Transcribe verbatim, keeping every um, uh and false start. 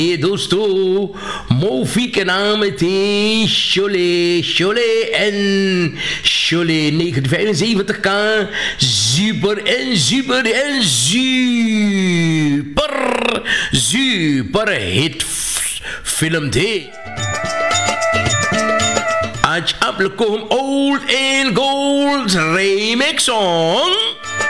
ये दोस्तों मूवी के नाम थे शोले Sholay en Cholet negentien vijfenzeventig k super en super en super super hit film थे. आज आप लोग को हम old and gold remix song